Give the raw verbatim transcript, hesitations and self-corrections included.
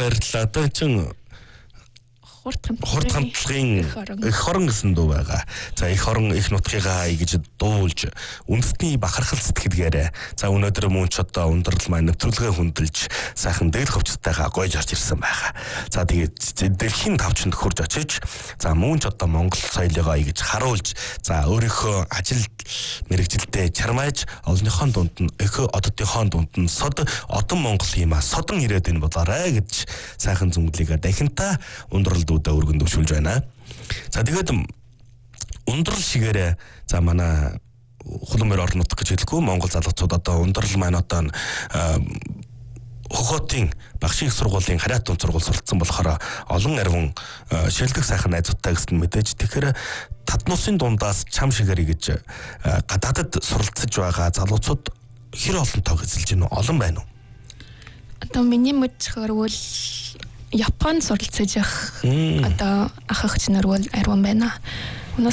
баярлалаа. Одоо чинь хурд хурд хамтлагын их хорон гэсэн дуу байгаа. За их хорон их нутгийнхаа гэж дуулж үндэстний бахархал сэтгэлгээрээ за өнөөдөр мөн ч одоо ундрал маань нэвтрүүлгээ хүндэлж сайхан дээл хөвчтойгоо гойж орж ирсэн байгаа. За тэгээд дэлхийн тавчанд хурж очиж за мөн ч одоо Монгол соёлыгоо гэж харуулж за өөрийнхөө ажил мэрэгжилдээ чармааж олонныхон дунд нь өхөө оддынхон дунд нь сод одон Монгол юмаа содон ирээд энэ болоорой гэж сайхан зүмглийгээ дахинтаа ундралд өргөн дэвшүүлж байна. За тэгээд ундрал шигээрээ за манай хулмөр орон нутг гэж хэлэхгүй Монгол залуучууд одоо ундрал маань одоо хохотын багшийн их сургуулийн харьяат дунд сургууль суралцсан болохоор олон арвин шилдэг сайхан найзуудтай гэсэн мэдээж тэгэхээр татнуусын дундаас чам шигэрий гэж гадаадд суралцж байгаа залуучууд хэр олонтойг эзэлж байна уу? Олон байна уу? Одоо миний мэдхээр бол Японд суралцаж явах одоо ах эгч нар бол арван байна. Өнөөс